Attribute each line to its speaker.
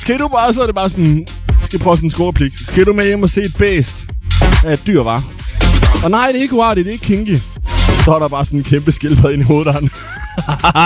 Speaker 1: skal du bare, så er det bare sådan... Skal prøve sådan en scoreplik. Skal du med hjem og se et bæst af et dyr, var? Og nej, det er ikke uartigt, det er ikke kinky. Så er der bare sådan en kæmpe skildpadde ind i hovedet af han.